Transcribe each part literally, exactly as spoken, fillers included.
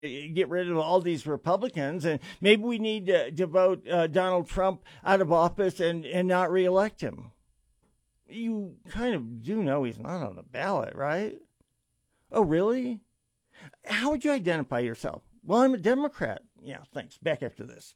get rid of all these Republicans, and maybe we need to, to vote uh, Donald Trump out of office and, and not reelect him. You kind of do know he's not on the ballot, right? Oh, really? How would you identify yourself? Well, I'm a Democrat. Yeah, thanks. Back after this.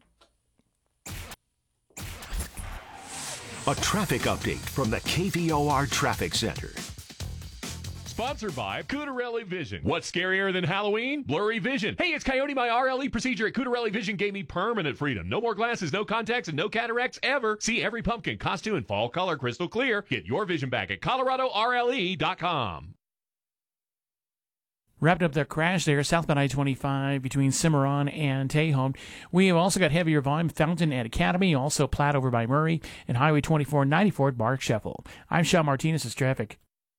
A traffic update from the K V O R Traffic Center. Sponsored by Cutarelli Vision. What's scarier than Halloween? Blurry vision. Hey, it's Coyote. My R L E procedure at Cutarelli Vision gave me permanent freedom. No more glasses, no contacts, and no cataracts ever. See every pumpkin, costume, and fall color crystal clear. Get your vision back at Colorado R L E dot com. Wrapped up their crash there, southbound I twenty-five between Cimarron and Tejon. We have also got heavier volume, Fountain at Academy, also Platte over by Murray, and Highway twenty-four ninety-four at Bark Sheffel. I'm Sean Martinez, it's traffic.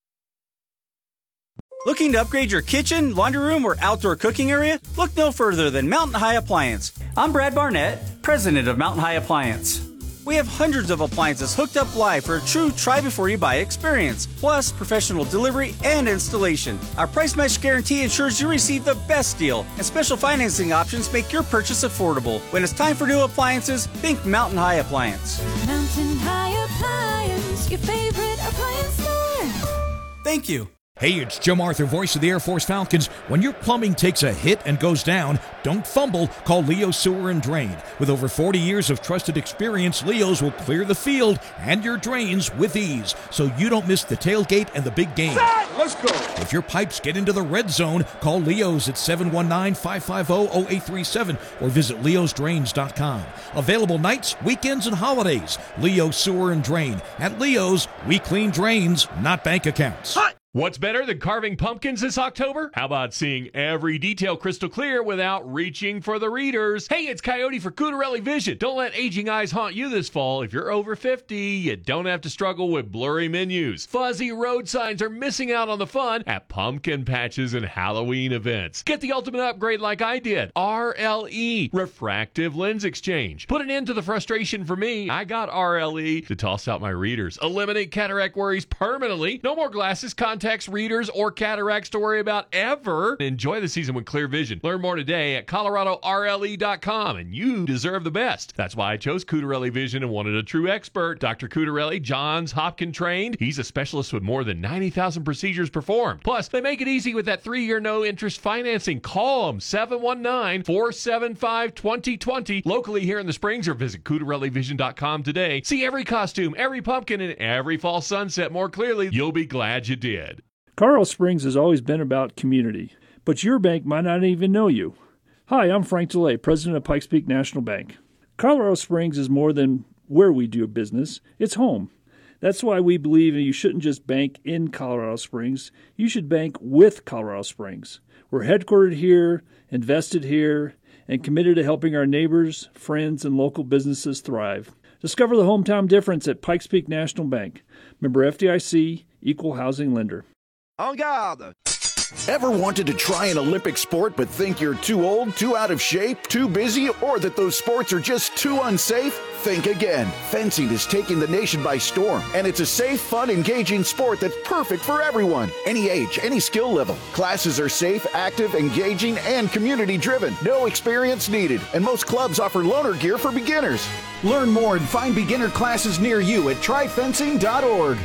Looking to upgrade your kitchen, laundry room, or outdoor cooking area? Look no further than Mountain High Appliance. I'm Brad Barnett, president of Mountain High Appliance. We have hundreds of appliances hooked up live for a true try-before-you-buy experience, plus professional delivery and installation. Our price match guarantee ensures you receive the best deal, and special financing options make your purchase affordable. When it's time for new appliances, think Mountain High Appliance. Mountain High Appliance, your favorite appliance store. Thank you. Hey, it's Jim Arthur, voice of the Air Force Falcons. When your plumbing takes a hit and goes down, don't fumble. Call Leo Sewer and Drain. With over forty years of trusted experience, Leo's will clear the field and your drains with ease, so you don't miss the tailgate and the big game. Let's go. If your pipes get into the red zone, call Leo's at seven one nine, five five zero, zero eight three seven or visit leos drains dot com. Available nights, weekends, and holidays. Leo Sewer and Drain. At Leo's, we clean drains, not bank accounts. Hot. What's better than carving pumpkins this October? How about seeing every detail crystal clear without reaching for the readers? Hey, it's Coyote for Cutarelli Vision. Don't let aging eyes haunt you this fall. If you're over fifty, you don't have to struggle with blurry menus. Fuzzy road signs are missing out on the fun at pumpkin patches and Halloween events. Get the ultimate upgrade like I did. R L E, Refractive Lens Exchange. Put an end to the frustration for me. I got R L E to toss out my readers. Eliminate cataract worries permanently. No more glasses, contacts, readers, or cataracts to worry about ever. Enjoy the season with clear vision. Learn more today at Colorado R L E dot com, and you deserve the best. That's why I chose Cutarelli Vision and wanted a true expert. Doctor Cutarelli, Johns Hopkins trained. He's a specialist with more than ninety thousand procedures performed. Plus, they make it easy with that three-year no-interest financing. Call them, seven one nine, four seven five, two zero two zero. Locally here in the Springs, or visit Cutarelli Vision dot com today. See every costume, every pumpkin, and every fall sunset more clearly. You'll be glad you did. Colorado Springs has always been about community, but your bank might not even know you. Hi, I'm Frank DeLay, president of Pikes Peak National Bank. Colorado Springs is more than where we do business, it's home. That's why we believe you shouldn't just bank in Colorado Springs, you should bank with Colorado Springs. We're headquartered here, invested here, and committed to helping our neighbors, friends, and local businesses thrive. Discover the hometown difference at Pikes Peak National Bank. Member F D I C, Equal Housing Lender. En garde! Ever wanted to try an Olympic sport but think you're too old, too out of shape, too busy, or that those sports are just too unsafe? Think again. Fencing is taking the nation by storm, and it's a safe, fun, engaging sport that's perfect for everyone. Any age, any skill level. Classes are safe, active, engaging, and community-driven. No experience needed, and most clubs offer loaner gear for beginners. Learn more and find beginner classes near you at try fencing dot org.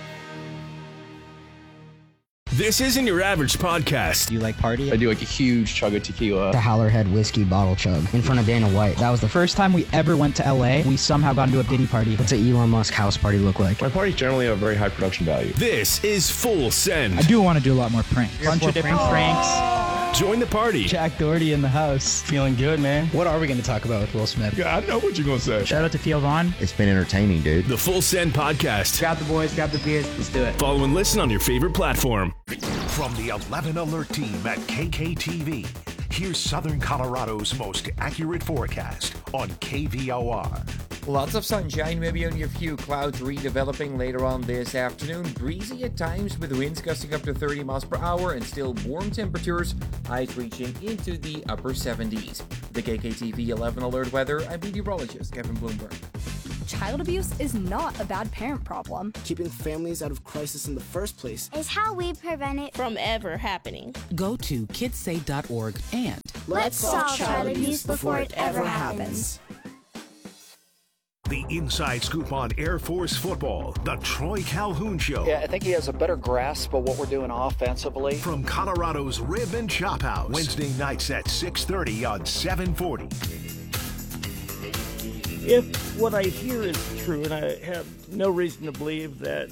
This isn't your average podcast. Do you like party? I do like a huge chug of tequila. The Howlerhead whiskey bottle chug in front of Dana White. That was the first time we ever went to L A. We somehow got into a Diddy party. What's an Elon Musk house party look like? My parties generally have a very high production value. This is Full Send. I do want to do a lot more pranks. A bunch of different pranks. pranks. Join the party. Jack Doherty in the house. Feeling good, man. What are we going to talk about with Will Smith? Yeah, I know what you're going to say. Shout out to Theo Vaughn. It's been entertaining, dude. The Full Send Podcast. Grab the boys, grab the beers. Let's do it. Follow and listen on your favorite platform. From the eleven Alert team at K K T V, here's Southern Colorado's most accurate forecast on K V O R. Lots of sunshine, maybe only a few clouds redeveloping later on this afternoon. Breezy at times with winds gusting up to thirty miles per hour and still warm temperatures, highs reaching into the upper seventies. The K K T V eleven Alert weather, I'm meteorologist Kevin Bloomberg. child abuse is not a bad parent problem. Keeping families out of crisis in the first place is how we prevent it from ever happening. Go to kids say dot org and let's solve child abuse before it ever happens. The inside scoop on Air Force football, the Troy Calhoun Show. Yeah, I think he has a better grasp of what we're doing offensively. From Colorado's Rib and Chop House, Wednesday nights at six thirty on seven forty. If what I hear is true, and I have no reason to believe that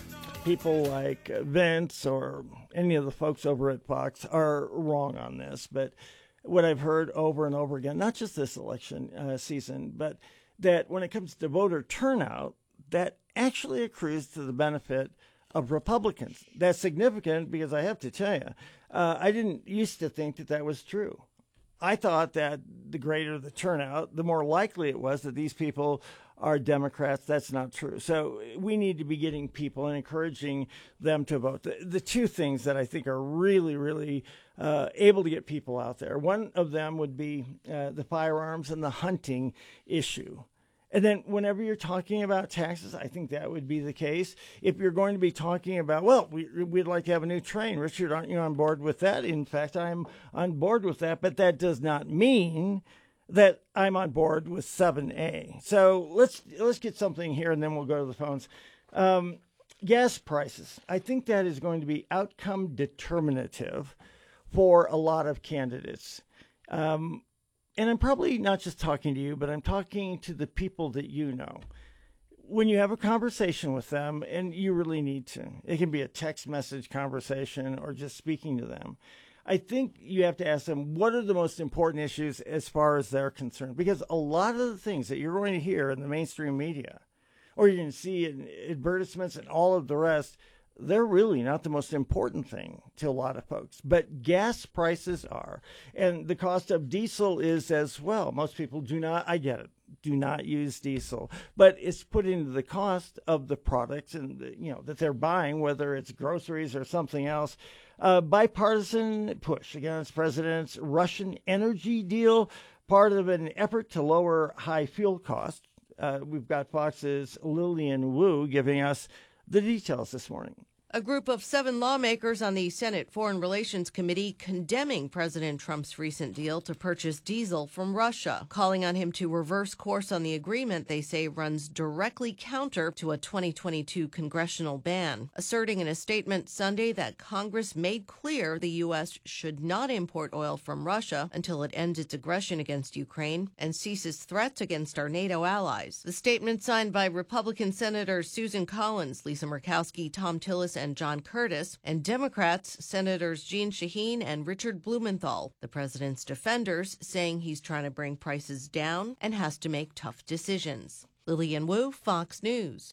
people like Vince or any of the folks over at Fox are wrong on this, but what I've heard over and over again, not just this election uh, season, but that when it comes to voter turnout, that actually accrues to the benefit of Republicans. That's significant because I have to tell you, uh, I didn't used to think that that was true. I thought that the greater the turnout, the more likely it was that these people are Democrats. That's not true. So we need to be getting people and encouraging them to vote. The, the two things that I think are really, really uh, able to get people out there, one of them would be uh, the firearms and the hunting issue. And then whenever you're talking about taxes, I think that would be the case. If you're going to be talking about, well, we, we'd like to have a new train. Richard, aren't you on board with that? In fact, I'm on board with that, but that does not mean that I'm on board with seven A. So let's let's get something here, and then we'll go to the phones. Um, gas prices. I think that is going to be outcome determinative for a lot of candidates. Um And I'm probably not just talking to you, but I'm talking to the people that you know. When you have a conversation with them, and you really need to, it can be a text message conversation or just speaking to them, I think you have to ask them, what are the most important issues as far as they're concerned? Because a lot of the things that you're going to hear in the mainstream media, or you're going to see in advertisements and all of the rest, they're really not the most important thing to a lot of folks. But gas prices are. And the cost of diesel is as well. Most people do not, I get it, do not use diesel. But it's put into the cost of the products and the, you know that they're buying, whether it's groceries or something else. Uh, bipartisan push against President's Russian energy deal, part of an effort to lower high fuel costs. Uh, we've got Fox's Lillian Wu giving us the details this morning. A group of seven lawmakers on the Senate Foreign Relations Committee condemning President Trump's recent deal to purchase diesel from Russia, calling on him to reverse course on the agreement they say runs directly counter to a twenty twenty-two congressional ban, asserting in a statement Sunday that Congress made clear the U S should not import oil from Russia until it ends its aggression against Ukraine and ceases threats against our NATO allies. The statement, signed by Republican Senators Susan Collins, Lisa Murkowski, Tom Tillis, and John Curtis, and Democrats Senators Jeanne Shaheen and Richard Blumenthal, the president's defenders saying he's trying to bring prices down and has to make tough decisions. Lillian Wu, Fox News.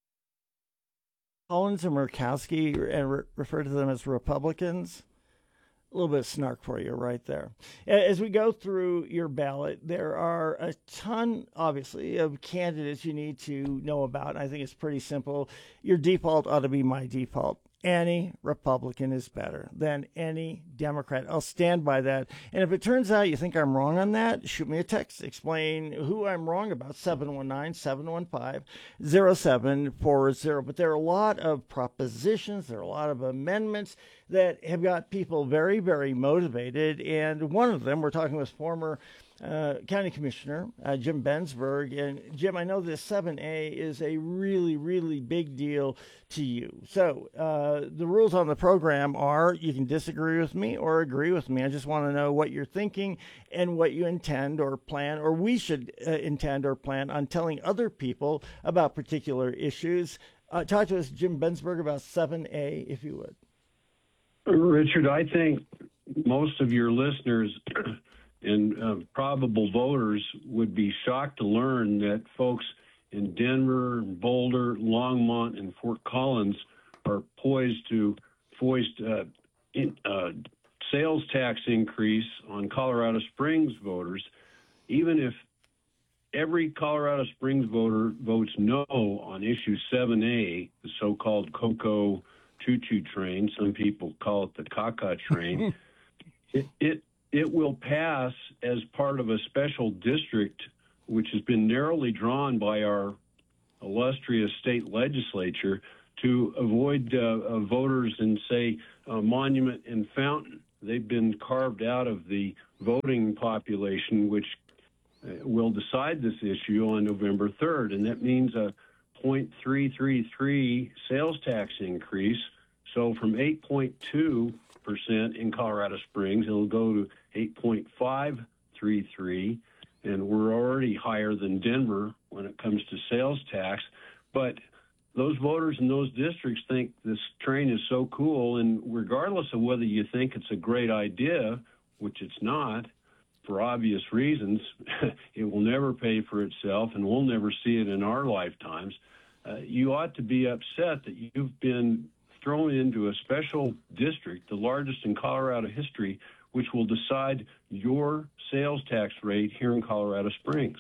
Collins and Murkowski, and re- refer to them as Republicans. A little bit of snark for you right there. As we go through your ballot, there are a ton, obviously, of candidates you need to know about. I think it's pretty simple. Your default ought to be my default. Any Republican is better than any Democrat. I'll stand by that. And if it turns out you think I'm wrong on that, shoot me a text. Explain who I'm wrong about, seven one nine, seven one five, zero seven four zero. But there are a lot of propositions, there are a lot of amendments that have got people very, very motivated. And one of them, we're talking with former Uh, County Commissioner uh, Jim Bensberg. And Jim, I know this seven A is a really, really big deal to you. So uh, the rules on the program are you can disagree with me or agree with me. I just want to know what you're thinking and what you intend or plan, or we should uh, intend or plan on telling other people about particular issues. Uh, talk to us, Jim Bensberg, about seven A, if you would. Richard, I think most of your listeners and uh, probable voters would be shocked to learn that folks in Denver, Boulder, Longmont, and Fort Collins are poised to foist uh, in, uh, sales tax increase on Colorado Springs voters, even if every Colorado Springs voter votes no on issue seven A, the so-called Cocoa Choo-Choo train. Some people call it the Caca train. it, it It will pass as part of a special district, which has been narrowly drawn by our illustrious state legislature to avoid uh, uh, voters in, say, uh, Monument and Fountain. They've been carved out of the voting population, which uh, will decide this issue on November third, and that means a zero point three three three sales tax increase. So from eight point two percent in Colorado Springs, it'll go to eight point five three three, and we're already higher than Denver when it comes to sales tax. But those voters in those districts think this train is so cool, and regardless of whether you think it's a great idea, which it's not, for obvious reasons, it will never pay for itself, and we'll never see it in our lifetimes. Uh, you ought to be upset that you've been thrown into a special district, the largest in Colorado history, which will decide your sales tax rate here in Colorado Springs.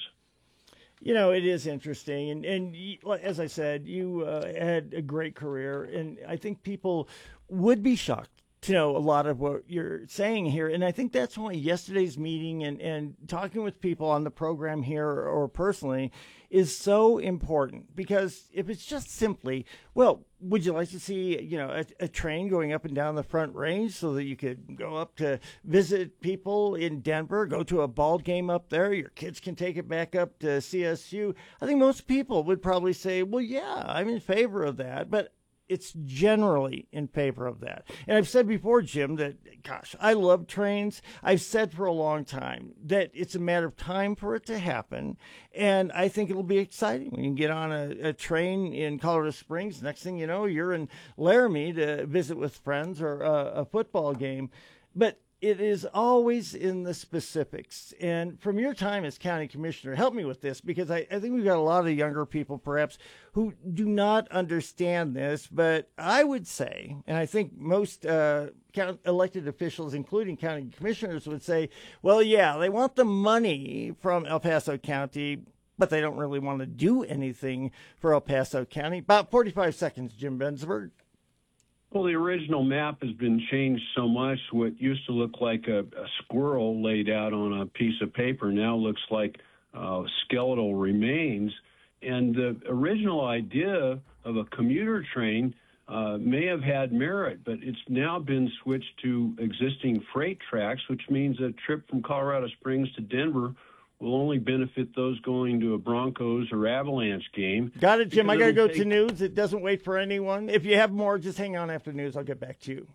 You know, it is interesting. And, and you, as I said, you uh, had a great career. And I think people would be shocked to know a lot of what you're saying here. And I think that's why yesterday's meeting and, and talking with people on the program here or personally is so important. Because if it's just simply, well, would you like to see, you know, a, a train going up and down the Front Range so that you could go up to visit people in Denver, go to a ball game up there, your kids can take it back up to C S U? I think most people would probably say, well, yeah, I'm in favor of that. But it's generally in favor of that. And I've said before, Jim, that, gosh, I love trains. I've said for a long time that it's a matter of time for it to happen. And I think it'll be exciting when you get on a, a train in Colorado Springs. Next thing you know, you're in Laramie to visit with friends or a, a football game. But it is always in the specifics. And from your time as county commissioner, help me with this, because I, I think we've got a lot of younger people perhaps who do not understand this. But I would say, and I think most uh, elected officials, including county commissioners, would say, well, yeah, they want the money from El Paso County, but they don't really want to do anything for El Paso County. About forty-five seconds, Jim Bensberg. Well, the original map has been changed so much. What used to look like a, a squirrel laid out on a piece of paper now looks like uh, skeletal remains. And the original idea of a commuter train uh, may have had merit, but it's now been switched to existing freight tracks, which means a trip from Colorado Springs to Denver will only benefit those going to a Broncos or Avalanche game. Got it, Jim. I got to go take... to news. It doesn't wait for anyone. If you have more, just hang on after news. I'll get back to you.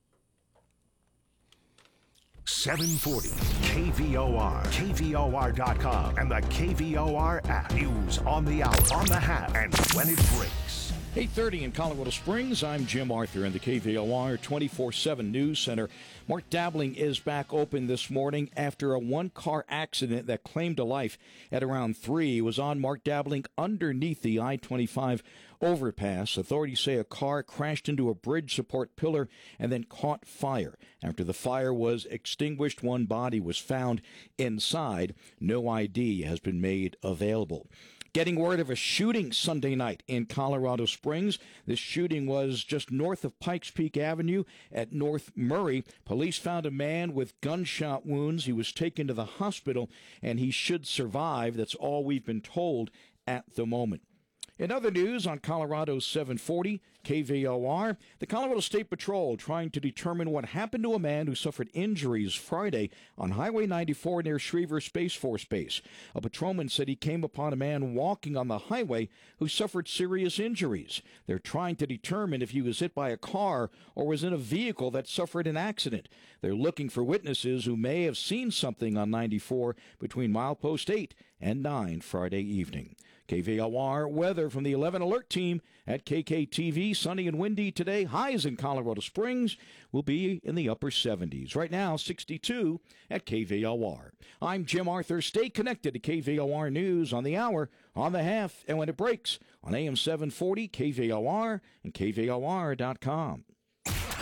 seven forty K V O R, K V O R dot com, and the K V O R app. News on the hour, on the half, and when it breaks. eight thirty in Colorado Springs. I'm Jim Arthur in the K V O R twenty-four seven News Center. Mark Dabbling is back open this morning after a one-car accident that claimed a life at around three. It was on Mark Dabbling underneath the I twenty-five overpass. Authorities say a car crashed into a bridge support pillar and then caught fire. After the fire was extinguished, one body was found inside. No I D has been made available. Getting word of a shooting Sunday night in Colorado Springs. This shooting was just north of Pikes Peak Avenue at North Murray. Police found a man with gunshot wounds. He was taken to the hospital, and he should survive. That's all we've been told at the moment. In other news on Colorado seven forty K V O R, the Colorado State Patrol trying to determine what happened to a man who suffered injuries Friday on Highway ninety-four near Schriever Space Force Base. A patrolman said he came upon a man walking on the highway who suffered serious injuries. They're trying to determine if he was hit by a car or was in a vehicle that suffered an accident. They're looking for witnesses who may have seen something on ninety-four between milepost eight and nine Friday evening. K V O R weather from the eleven Alert Team at K K T V. Sunny and windy today. Highs in Colorado Springs will be in the upper seventies. Right now, sixty-two at K V O R. I'm Jim Arthur. Stay connected to K V O R News on the hour, on the half, and when it breaks on A M seven forty, K V O R, and K V O R dot com.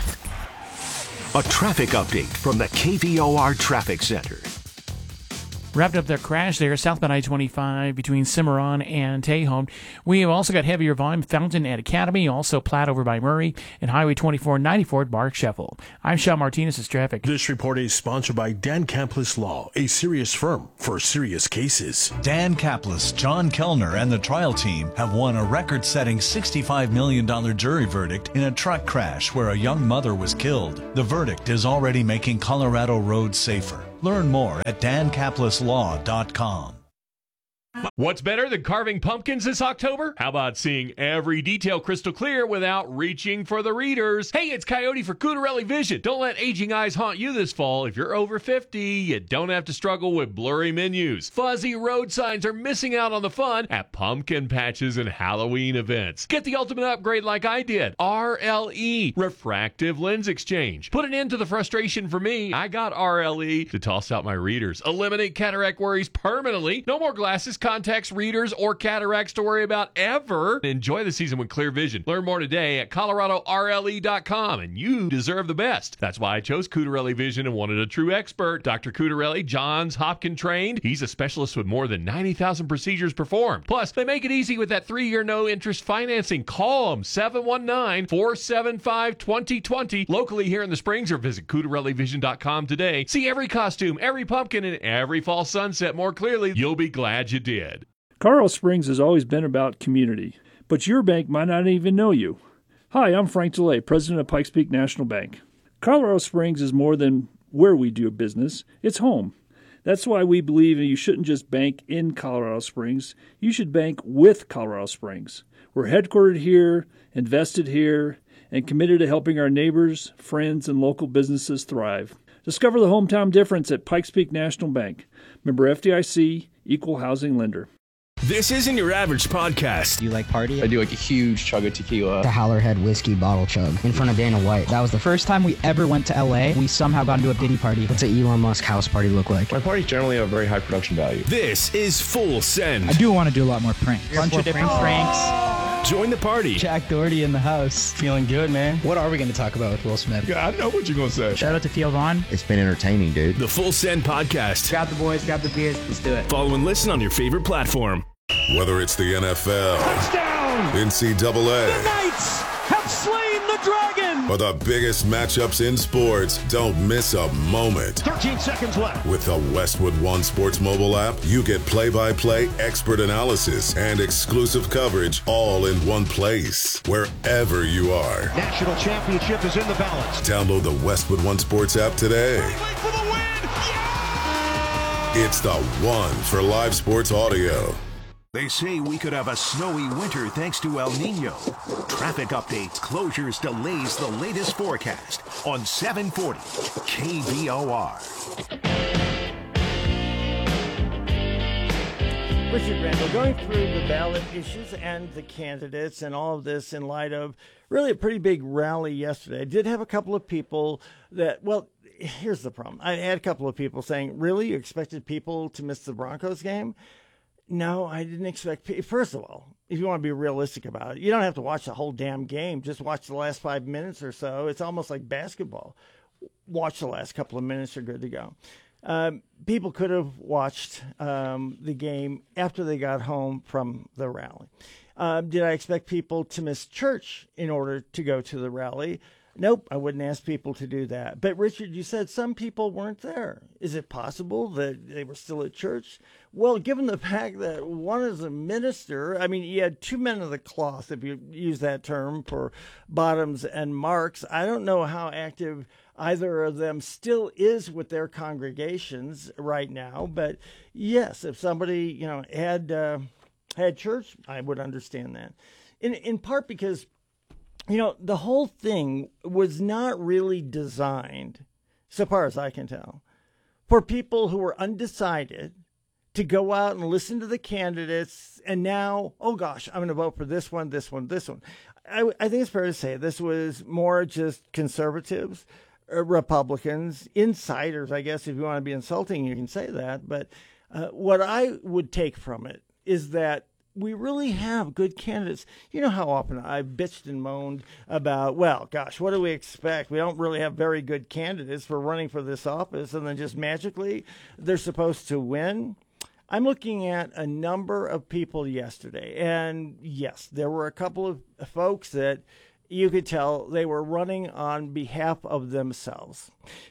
A traffic update from the K V O R Traffic Center. Wrapped up their crash there, southbound I twenty-five between Cimarron and Tejon. We have also got heavier volume, Fountain at Academy, also Platte over by Murray, and Highway twenty-four ninety-four at Bark Sheffel. I'm Sean Martinez, it's traffic. This report is sponsored by Dan Kaplis Law, a serious firm for serious cases. Dan Kaplis, John Kellner, and the trial team have won a record-setting sixty-five million dollars jury verdict in a truck crash where a young mother was killed. The verdict is already making Colorado roads safer. Learn more at dan kaplis law dot com. What's better than carving pumpkins this October? How about seeing every detail crystal clear without reaching for the readers? Hey, it's Coyote for Cutarelli Vision. Don't let aging eyes haunt you this fall. If you're over fifty, you don't have to struggle with blurry menus. Fuzzy road signs are missing out on the fun at pumpkin patches and Halloween events. Get the ultimate upgrade like I did. R L E, Refractive Lens Exchange. Put an end to the frustration for me. I got R L E to toss out my readers. Eliminate cataract worries permanently. No more glasses, contacts, readers, or cataracts to worry about ever. Enjoy the season with clear vision. Learn more today at colorado r l e dot com, and you deserve the best. That's why I chose Cutarelli Vision and wanted a true expert. Doctor Cutarelli, Johns Hopkins trained. He's a specialist with more than ninety thousand procedures performed. Plus, they make it easy with that three-year no-interest financing. Call them, seven one nine, four seven five, two zero two zero. Locally here in the Springs, or visit cutarelli vision dot com today. See every costume, every pumpkin, and every fall sunset more clearly. You'll be glad you did. Colorado Springs has always been about community, but your bank might not even know you. Hi, I'm Frank DeLay, president of Pikes Peak National Bank. Colorado Springs is more than where we do business, it's home. That's why we believe you shouldn't just bank in Colorado Springs, you should bank with Colorado Springs. We're headquartered here, invested here, and committed to helping our neighbors, friends, and local businesses thrive. Discover the hometown difference at Pikes Peak National Bank. Member F D I C, Equal Housing Lender. This isn't your average podcast. Do you like party? I do like a huge chug of tequila. The Howlerhead Whiskey Bottle Chug in front of Dana White. That was the first time we ever went to L A. We somehow got into a Diddy party. What's an Elon Musk house party look like? My parties generally have a very high production value. This is Full Send. I do want to do a lot more pranks. A bunch of different pranks. Join the party. Jack Doherty in the house. Feeling good, man. What are we going to talk about with Will Smith? Yeah, I know what you're going to say. Shout out to Theo Vaughn. It's been entertaining, dude. The Full Send Podcast. Grab the boys, grab the beers, let's do it. Follow and listen on your favorite platform. Whether it's the N F L, touchdown, N C double A, the Knights have slain the dragon, or the biggest matchups in sports, don't miss a moment. thirteen seconds left. With the Westwood One Sports mobile app, you get play-by-play expert analysis and exclusive coverage all in one place, wherever you are. National championship is in the balance. Download the Westwood One Sports app today. For the win. Yeah! It's the one for live sports audio. They say we could have a snowy winter thanks to El Nino. Traffic updates, closures, delays, the latest forecast on seven forty K V O R. Richard Randall, going through the ballot issues and the candidates and all of this in light of really a pretty big rally yesterday. I did have a couple of people that, well, here's the problem. I had a couple of people saying, really, you expected people to miss the Broncos game? No, I didn't expect. First of all, if you want to be realistic about it, you don't have to watch the whole damn game. Just watch the last five minutes or so. It's almost like basketball. Watch the last couple of minutes, you're good to go. Um, people could have watched um, the game after they got home from the rally. Uh, did I expect people to miss church in order to go to the rally? Nope, I wouldn't ask people to do that. But, Richard, you said some people weren't there. Is it possible that they were still at church? Well, given the fact that one is a minister, I mean, you had two men of the cloth, if you use that term, for Bottoms and Marks. I don't know how active either of them still is with their congregations right now. But, yes, if somebody, you know, had, uh, had church, I would understand that. In, in part because, you know, the whole thing was not really designed, so far as I can tell, for people who were undecided to go out and listen to the candidates and now, oh gosh, I'm going to vote for this one, this one, this one. I, I think it's fair to say this was more just conservatives, uh, Republicans, insiders, I guess, if you want to be insulting, you can say that. But uh, what I would take from it is that we really have good candidates. You know how often I've bitched and moaned about, well, gosh, what do we expect? We don't really have very good candidates for running for this office, and then just magically they're supposed to win. I'm looking at a number of people yesterday, and yes, there were a couple of folks that you could tell they were running on behalf of themselves.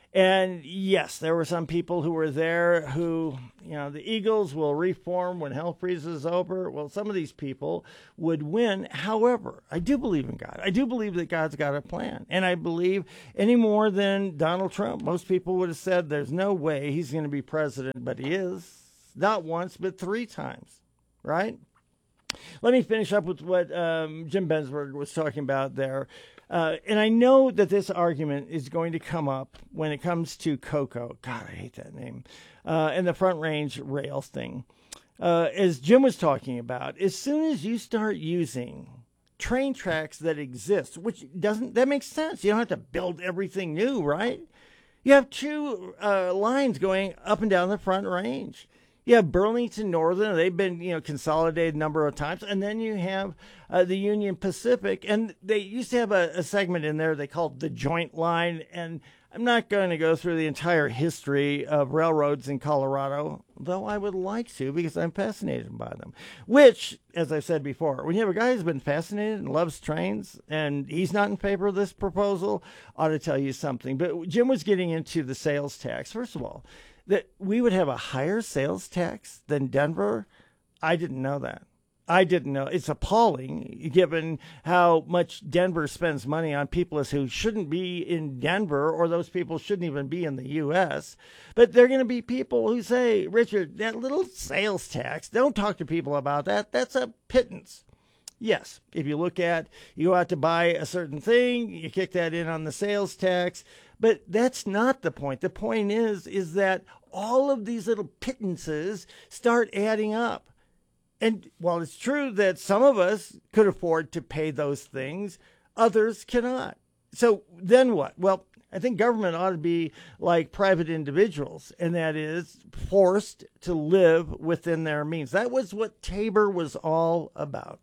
And yes, there were some people who were there who, you know, the Eagles will reform when hell freezes over. Well, some of these people would win. However, I do believe in God. I do believe that God's got a plan. And I believe any more than Donald Trump, most people would have said there's no way he's going to be president, but he is. Not once, but three times, right? Let me finish up with what um, Jim Bensberg was talking about there. Uh, and I know that this argument is going to come up when it comes to COCO. God, I hate that name. Uh, and the Front Range rail thing. Uh, as Jim was talking about, as soon as you start using train tracks that exist, which doesn't, that makes sense. You don't have to build everything new, right? You have two uh, lines going up and down the Front Range. You have Burlington Northern. They've been, you know, consolidated a number of times. And then you have uh, the Union Pacific. And they used to have a, a segment in there they called the Joint Line. And I'm not going to go through the entire history of railroads in Colorado, though I would like to because I'm fascinated by them. Which, as I've said before, when you have a guy who's been fascinated and loves trains and he's not in favor of this proposal, ought to tell you something. But Jim was getting into the sales tax. First of all, that we would have a higher sales tax than Denver, I didn't know that. I didn't know. It's appalling given how much Denver spends money on people who shouldn't be in Denver, or those people shouldn't even be in the U S. But there are going to be people who say, Richard, that little sales tax, don't talk to people about that. That's a pittance. Yes, if you look at, you go out to buy a certain thing, you kick that in on the sales tax. But that's not the point. The point is, is that all of these little pittances start adding up. And while it's true that some of us could afford to pay those things, others cannot. So then what? Well, I think government ought to be like private individuals, and that is forced to live within their means. That was what Tabor was all about.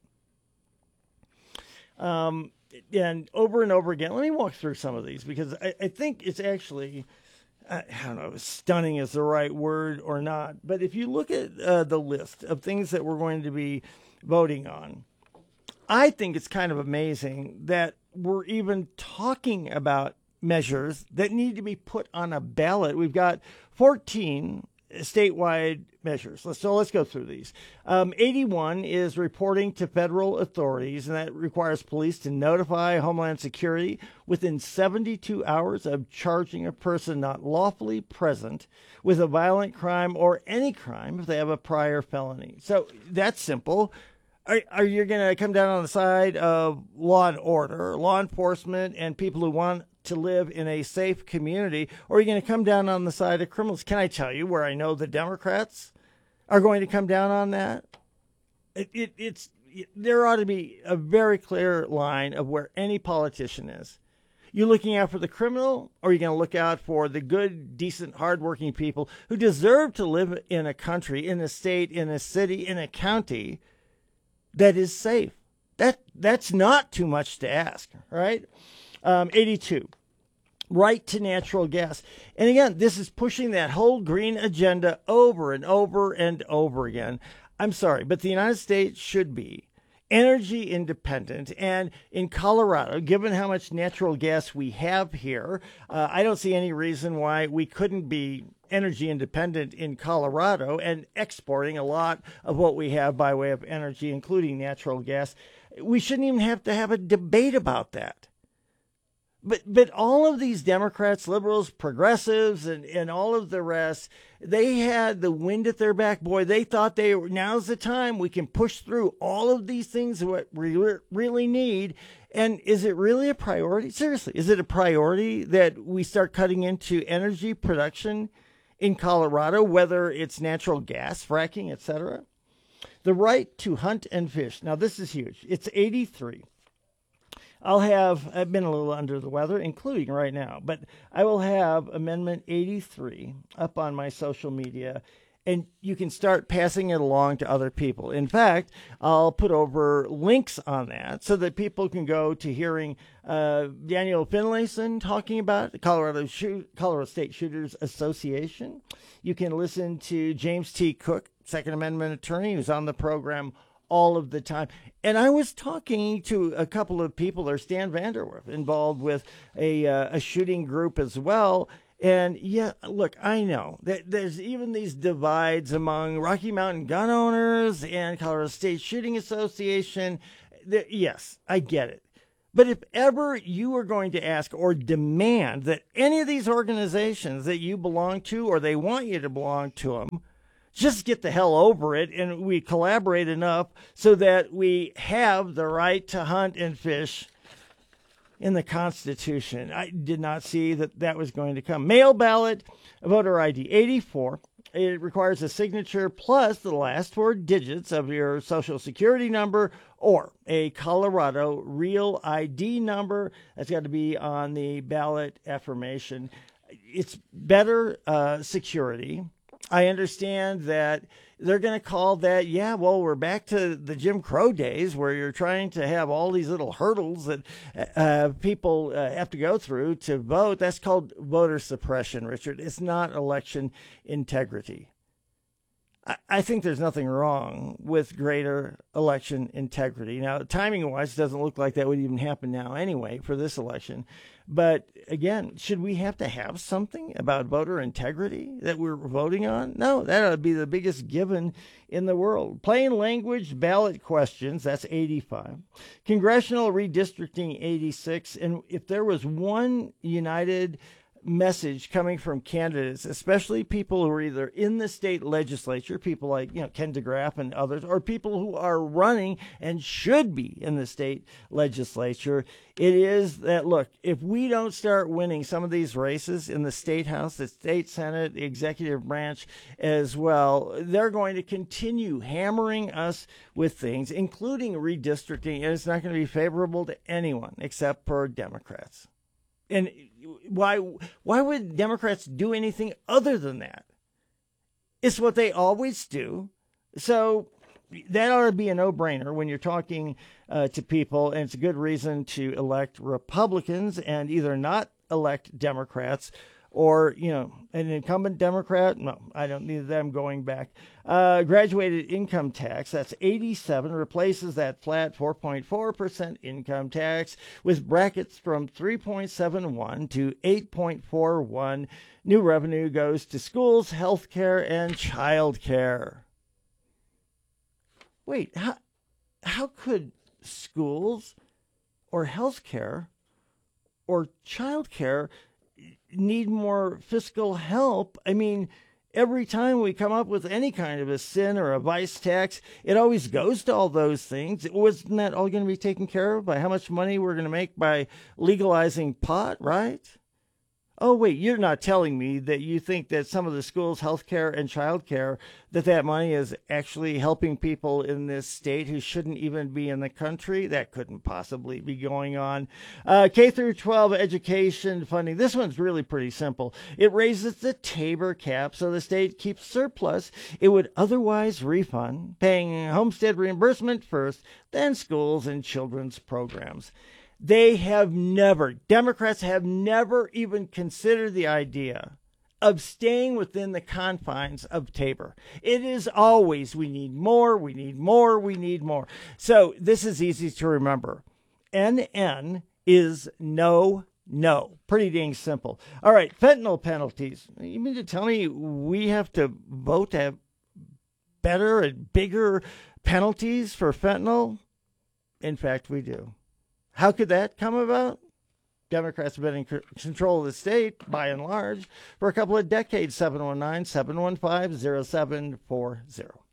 Um, and over and over again, let me walk through some of these because I, I think it's actually, I don't know if stunning is the right word or not. But if you look at uh, the list of things that we're going to be voting on, I think it's kind of amazing that we're even talking about measures that need to be put on a ballot. We've got fourteen statewide measures. So let's go through these. Um, eighty-one is reporting to federal authorities, and that requires police to notify Homeland Security within seventy-two hours of charging a person not lawfully present with a violent crime or any crime if they have a prior felony. So that's simple. Are, are you going to come down on the side of law and order, law enforcement, and people who want to live in a safe community, or are you going to come down on the side of criminals? Can I tell you where I know the Democrats are going to come down on that? It, it, it's it, there ought to be a very clear line of where any politician is. You looking out for the criminal, or are you going to look out for the good, decent, hardworking people who deserve to live in a country, in a state, in a city, in a county that is safe? That that's not too much to ask, right? Um, eighty-two, right to natural gas. And again, this is pushing that whole green agenda over and over and over again. I'm sorry, but the United States should be energy independent. And in Colorado, given how much natural gas we have here, uh, I don't see any reason why we couldn't be energy independent in Colorado and exporting a lot of what we have by way of energy, including natural gas. We shouldn't even have to have a debate about that. But but all of these Democrats, liberals, progressives, and, and all of the rest, they had the wind at their back. Boy, they thought they were, now's the time we can push through all of these things what we really need. And is it really a priority? Seriously, is it a priority that we start cutting into energy production in Colorado, whether it's natural gas, fracking, et cetera? The right to hunt and fish. Now, this is huge. It's eighty-three. I'll have, I've been a little under the weather, including right now, but I will have Amendment eighty-three up on my social media. and you can start passing it along to other people. In fact, I'll put over links on that so that people can go to hearing uh, Daniel Finlayson talking about the Colorado, Shoot, Colorado State Shooters Association. You can listen to James T. Cook, Second Amendment attorney, who's on the program all of the time. And I was talking to a couple of people, there's Stan Vanderwerf, involved with a, uh, a shooting group as well. And yeah, look, I know that there's even these divides among Rocky Mountain gun owners and Colorado State Shooting Association. That, yes, I get it. But if ever you are going to ask or demand that any of these organizations that you belong to or they want you to belong to them, just get the hell over it and we collaborate enough so that we have the right to hunt and fish in the Constitution. I did not see that that was going to come. Mail ballot, voter I D eighty-four. It requires a signature plus the last four digits of your Social Security number or a Colorado Real I D number. That's got to be on the ballot affirmation. It's better uh, security. I understand that they're going to call that, yeah, well, we're back to the Jim Crow days where you're trying to have all these little hurdles that uh, people uh, have to go through to vote. That's called voter suppression, Richard. It's not election integrity. I, I think there's nothing wrong with greater election integrity. Now, timing-wise, it doesn't look like that would even happen now anyway for this election. But again, should we have to have something about voter integrity that we're voting on? No, that ought to be the biggest given in the world. Plain language ballot questions, that's eighty-five. Congressional redistricting, eighty-six. And if there was one united message coming from candidates, especially people who are either in the state legislature, people like, you know, Ken DeGraff and others, or people who are running and should be in the state legislature, it is that, look, if we don't start winning some of these races in the state house, the state senate, the executive branch as well, they're going to continue hammering us with things, including redistricting, and it's not going to be favorable to anyone except for Democrats. And why why would Democrats do anything other than that? It's what they always do. So that ought to be a no-brainer when you're talking uh, to people, and it's a good reason to elect Republicans and either not elect Democrats or, you know, an incumbent Democrat. No, I don't need them going back. Uh, graduated income tax, that's eighty-seven, replaces that flat four point four percent income tax with brackets from three point seven one to eight point four one. New revenue goes to schools, health care, and child care. Wait, how, how could schools or health care or child care need more fiscal help? I mean, every time we come up with any kind of a sin or a vice tax, it always goes to all those things. Wasn't that all going to be taken care of by how much money we're going to make by legalizing pot, right? Oh, wait, you're not telling me that you think that some of the schools, health care, and child care, that that money is actually helping people in this state who shouldn't even be in the country? That couldn't possibly be going on. Uh, K through twelve education funding. This one's really pretty simple. It raises the Tabor cap so the state keeps surplus it would otherwise refund, paying homestead reimbursement first, then schools and children's programs. They have never, Democrats have never even considered the idea of staying within the confines of Tabor. It is always, we need more, we need more, we need more. So this is easy to remember. N N is no, no. Pretty dang simple. All right, fentanyl penalties. You mean to tell me we have to vote to have better and bigger penalties for fentanyl? In fact, we do. How could that come about? Democrats have been in control of the state, by and large, for a couple of decades. seven one nine, seven one five, zero seven four zero.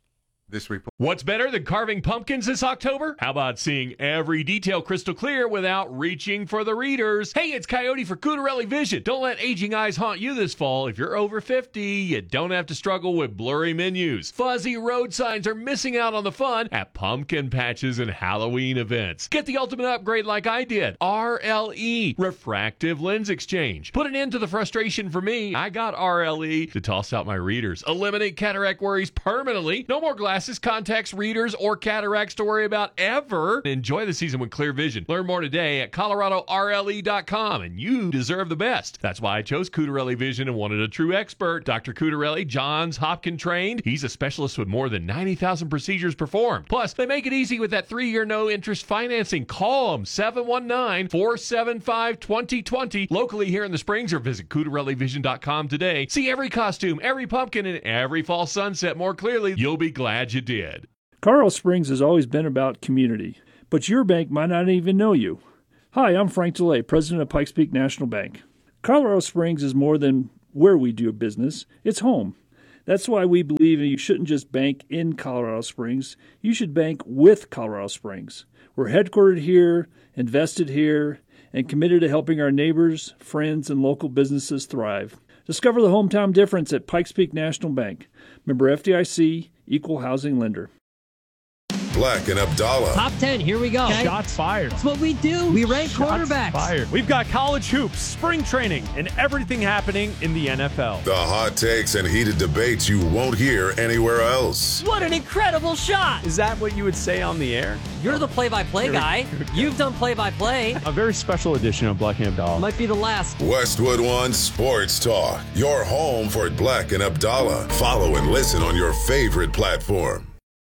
This report. What's better than carving pumpkins this October? How about seeing every detail crystal clear without reaching for the readers? Hey, it's Coyote for Cutarelli Vision. Don't let aging eyes haunt you this fall. If you're over fifty, you don't have to struggle with blurry menus. Fuzzy road signs are missing out on the fun at pumpkin patches and Halloween events. Get the ultimate upgrade like I did. R L E, Refractive Lens Exchange. Put an end to the frustration for me. I got R L E to toss out my readers. Eliminate cataract worries permanently. No more glasses. Glasses, contacts, readers, or cataracts to worry about ever. Enjoy the season with clear vision. Learn more today at Colorado R L E dot com, and you deserve the best. That's why I chose Cutarelli Vision and wanted a true expert. Doctor Cutarelli, Johns Hopkins trained. He's a specialist with more than ninety thousand procedures performed. Plus, they make it easy with that three-year no-interest financing. Call them, seven one nine, four seven five, two zero two zero, locally here in the Springs, or visit Cutarelli Vision dot com today. See every costume, every pumpkin, and every fall sunset more clearly. You'll be glad you did. Colorado Springs has always been about community, but your bank might not even know you. Hi, I'm Frank DeLay, president of Pikes Peak National Bank. Colorado Springs is more than where we do business, it's home. That's why we believe you shouldn't just bank in Colorado Springs, you should bank with Colorado Springs. We're headquartered here, invested here, and committed to helping our neighbors, friends, and local businesses thrive. Discover the hometown difference at Pikes Peak National Bank. Member F D I C, Equal Housing Lender. Black and Abdallah. Top ten, here we go. Okay. Shots fired. That's what we do. We rank Shots quarterbacks. Fired. We've got college hoops, spring training, and everything happening in the N F L. The hot takes and heated debates you won't hear anywhere else. What an incredible shot. Is that what you would say on the air? You're the play-by-play guy. You've done play-by-play. A very special edition of Black and Abdallah. Might be the last. Westwood One Sports Talk. Your home for Black and Abdallah. Follow and listen on your favorite platform.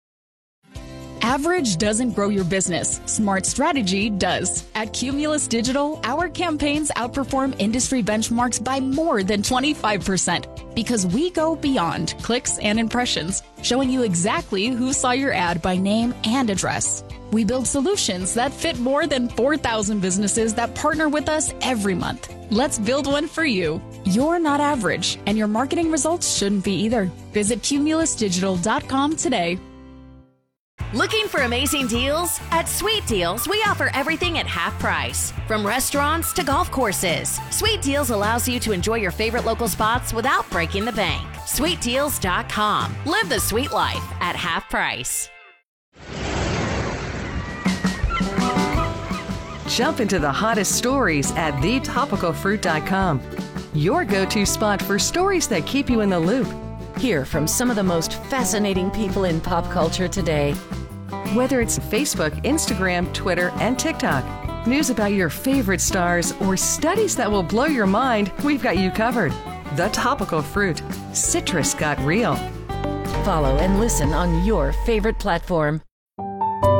Average doesn't grow your business. Smart strategy does. At Cumulus Digital, our campaigns outperform industry benchmarks by more than twenty-five percent because we go beyond clicks and impressions, showing you exactly who saw your ad by name and address. We build solutions that fit more than four thousand businesses that partner with us every month. Let's build one for you. You're not average, and your marketing results shouldn't be either. Visit cumulus digital dot com today. Looking for amazing deals? At Sweet Deals, we offer everything at half price. From restaurants to golf courses, Sweet Deals allows you to enjoy your favorite local spots without breaking the bank. sweet deals dot com. Live the sweet life at half price. Jump into the hottest stories at the topical fruit dot com. Your go-to spot for stories that keep you in the loop. Hear from some of the most fascinating people in pop culture today. Whether it's Facebook, Instagram, Twitter, and TikTok, news about your favorite stars, or studies that will blow your mind, we've got you covered. The Topical Fruit. Citrus got real. Follow and listen on your favorite platform.